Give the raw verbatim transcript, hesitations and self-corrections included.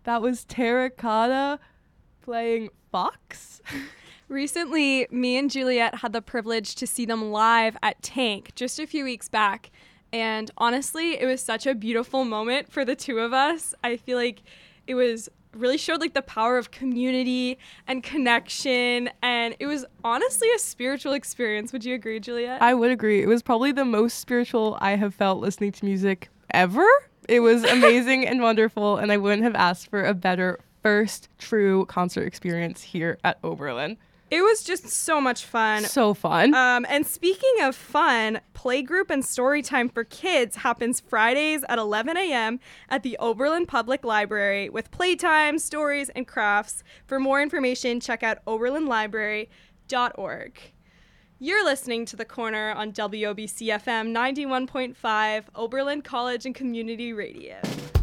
That was Terracotta playing Fox. Recently, me and Juliet had the privilege to see them live at Tank just a few weeks back. And honestly, it was such a beautiful moment for the two of us. I feel like it was really showed like the power of community and connection. And it was honestly a spiritual experience. Would you agree, Juliet? I would agree. It was probably the most spiritual I have felt listening to music ever. It was amazing and wonderful. And I wouldn't have asked for a better first true concert experience here at Oberlin. It was just so much fun. So fun. Um, and speaking of fun, playgroup and story time for kids happens Fridays at eleven a.m. at the Oberlin Public Library with playtime, stories, and crafts. For more information, check out oberlin library dot org. You're listening to The Corner on W O B C F M ninety-one point five, Oberlin College and Community Radio.